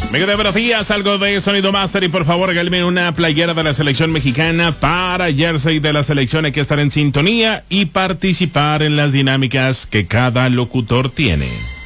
Mega de buenos días, algo de Sonido Master y por favor regálame una playera de la selección mexicana para jersey de la selección. Hay que estar en sintonía y participar en las dinámicas que cada locutor tiene.